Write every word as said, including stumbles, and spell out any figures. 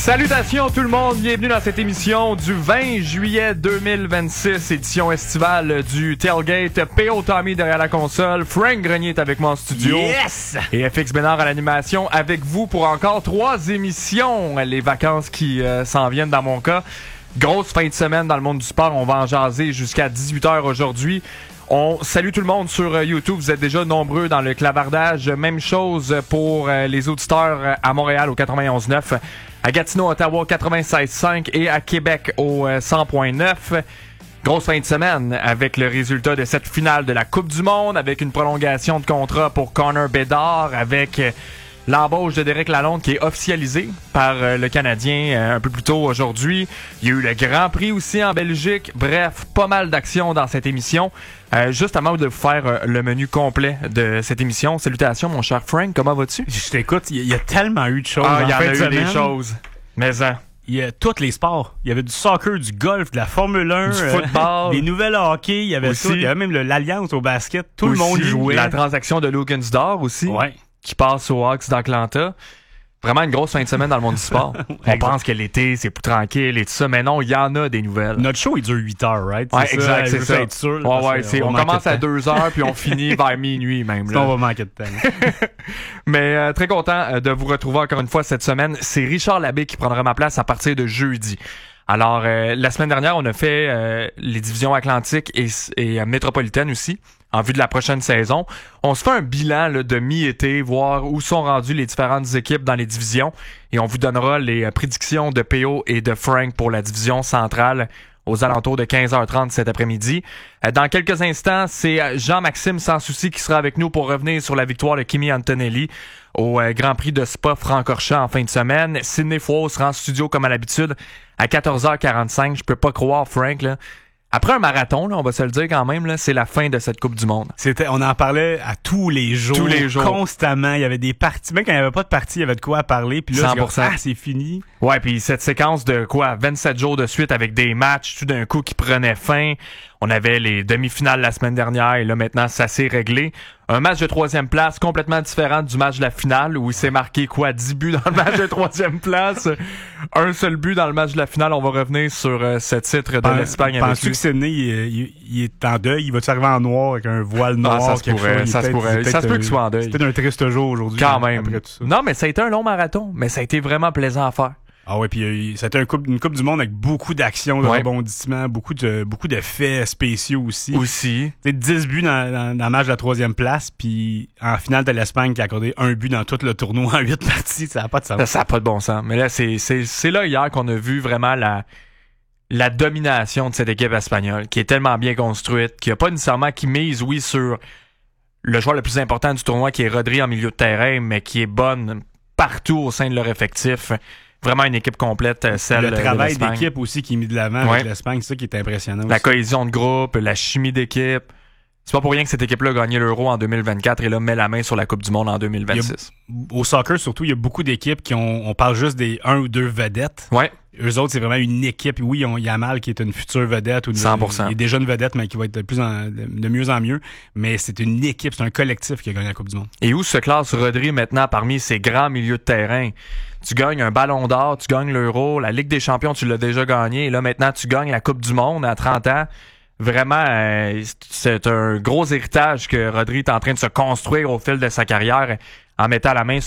Salutations tout le monde, bienvenue dans cette émission du vingt juillet deux mille vingt-six, édition estivale du Tailgate. P O Tommy derrière la console, Frank Grenier est avec moi en studio. Yes! Et F X Bénard à l'animation avec vous pour encore trois émissions. Les vacances qui euh, s'en viennent dans mon cas. Grosse fin de semaine dans le monde du sport, on va en jaser jusqu'à dix-huit heures aujourd'hui. On salue tout le monde sur YouTube, vous êtes déjà nombreux dans le clavardage. Même chose pour euh, les auditeurs à Montréal au quatre-vingt-onze neuf, à Gatineau, Ottawa quatre-vingt-seize cinq et à Québec au euh, cent point neuf. Grosse fin de semaine avec le résultat de cette finale de la Coupe du Monde, avec une prolongation de contrat pour Connor Bedard, avec euh, l'embauche de Derek Lalonde qui est officialisée par euh, le Canadien euh, un peu plus tôt aujourd'hui. Il y a eu le Grand Prix aussi en Belgique. Bref, pas mal d'actions dans cette émission. Euh, juste avant de vous faire euh, le menu complet de cette émission, salutations mon cher Frank, comment vas-tu? Je t'écoute, il y, y a tellement eu de choses. Ah, il y en en a eu semaine. des choses. Mais hein. Il y a tous les sports. Il y avait du soccer, du golf, de la Formule un, du euh, football, des nouvelles hockey, il y avait aussi. tout. Il y avait même le, l'Alliance au basket. Tout aussi, le monde jouait. La transaction de Lugansdor aussi, Ouais. qui passe aux Hawks d'Atlanta. Vraiment une grosse fin de semaine dans le monde du sport. On pense que l'été, c'est plus tranquille et tout ça, mais non, il y en a des nouvelles. Notre show, il dure huit heures, right? Ouais, c'est exact, ça, c'est je veux ça. être sûr, Ouais, ouais, c'est, on commence à deux heures puis on finit vers minuit même. Sinon, Là. on va manquer de temps. Mais euh, très content euh, de vous retrouver encore une fois cette semaine. C'est Richard Labbé qui prendra ma place à partir de jeudi. Alors, euh, la semaine dernière, on a fait euh, les divisions Atlantique et, et euh, métropolitaine aussi, en vue de la prochaine saison. On se fait un bilan là, de mi-été, voir où sont rendues les différentes équipes dans les divisions. Et on vous donnera les euh, prédictions de P O et de Frank pour la division centrale aux alentours de quinze heures trente cet après-midi. Euh, dans quelques instants, c'est Jean-Maxime Sans Souci qui sera avec nous pour revenir sur la victoire de Kimi Antonelli au euh, Grand Prix de Spa-Francorchamps en fin de semaine. Sidney Fouault sera en studio comme à l'habitude à quatorze heures quarante-cinq. Je peux pas croire, Frank, là. Après un marathon, là, on va se le dire quand même, là, c'est la fin de cette Coupe du Monde. C'était, on en parlait à tous les jours. Tous les jours. Constamment. Il y avait des parties. Même quand il n'y avait pas de partie, il y avait de quoi à parler. Puis là, cent pour cent. Je dis, ah, c'est fini. Ouais, puis cette séquence de quoi, vingt-sept jours de suite avec des matchs tout d'un coup qui prenaient fin. On avait les demi-finales la semaine dernière et là maintenant ça s'est réglé. Un match de troisième place complètement différent du match de la finale où il s'est marqué quoi, dix buts dans le match de troisième place. Un seul but dans le match de la finale. On va revenir sur euh, ce titre de Pen- l'Espagne avec Penses-tu lui. que Sidney, il, il, il est en deuil? Il va-tu arriver en noir avec un voile noir? Ah, ça se quelque pourrait, chose? Il ça est se peut-être- pourrait. il est Ça peut-être se peut un- qu'il soit en deuil. C'est peut-être un triste jour aujourd'hui. Quand hein, même. après tout ça. Non, mais ça a été un long marathon, mais ça a été vraiment plaisant à faire. Ah ouais, puis euh, c'était un coupe, une coupe du monde avec beaucoup d'actions, de Ouais. rebondissements, beaucoup de beaucoup d'effets spéciaux aussi. Aussi. C'est dix buts dans, dans, dans le match de la troisième place, puis en finale de l'Espagne qui a accordé un but dans tout le tournoi en huit parties, ça n'a pas de sens. Ça, ça n'a pas de bon sens. Mais là, c'est, c'est, c'est là hier qu'on a vu vraiment la, la domination de cette équipe espagnole, qui est tellement bien construite, qui a pas nécessairement, qui mise, oui, sur le joueur le plus important du tournoi, qui est Rodri en milieu de terrain, mais qui est bonne partout au sein de leur effectif. Vraiment une équipe complète, celle Le travail de l'Espagne. d'équipe aussi qui est mis de l'avant Ouais. avec l'Espagne, c'est ça qui est impressionnant La aussi. cohésion de groupe, la chimie d'équipe. C'est pas pour rien que cette équipe-là a gagné l'Euro en deux mille vingt-quatre et là met la main sur la Coupe du Monde en deux mille vingt-six. Au soccer surtout, il y a beaucoup d'équipes qui ont, on parle juste des un ou deux vedettes. Ouais. Eux autres, c'est vraiment une équipe. Oui, ils ont Yamal qui est une future vedette. Ou une, cent pour cent. Il est déjà une vedette, mais qui va être de, plus en, de, de mieux en mieux. Mais c'est une équipe, c'est un collectif qui a gagné la Coupe du Monde. Et où se classe Rodri maintenant parmi ces grands milieux de terrain? Tu gagnes un ballon d'or, tu gagnes l'Euro, la Ligue des champions, tu l'as déjà gagné. Et là, maintenant, tu gagnes la Coupe du Monde à trente ans. Vraiment, euh, c'est un gros héritage que Rodri est en train de se construire au fil de sa carrière en mettant la main